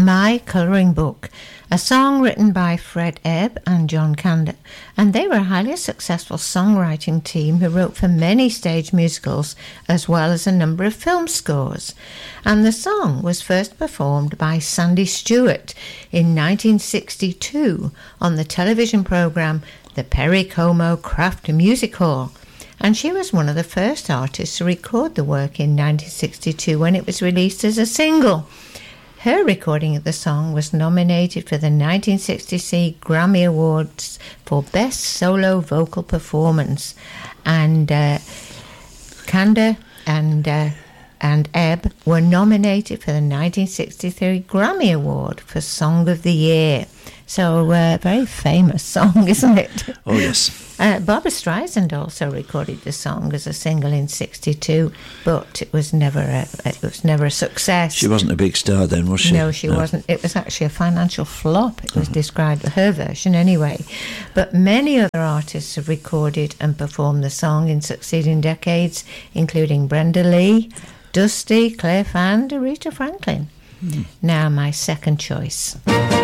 My Colouring Book, a song written by Fred Ebb and John Kander, and they were a highly successful songwriting team who wrote for many stage musicals as well as a number of film scores. And the song was first performed by Sandy Stewart in 1962 on the television programme The Perry Como Craft Music Hall. And she was one of the first artists to record the work in 1962 when it was released as a single. Her recording of the song was nominated for the 1966 Grammy Awards for Best Solo Vocal Performance. And Kander and Ebb were nominated for the 1963 Grammy Award for Song of the Year. So a very famous song, isn't it? Oh, yes. Barbra Streisand also recorded the song as a single in '62, but it was never a success. She wasn't a big star then, was she? No, she wasn't. It was actually a financial flop. It was described, her version anyway. But many other artists have recorded and performed the song in succeeding decades, including Brenda Lee, Dusty, Claire Fan, and Aretha Franklin. Now, my second choice.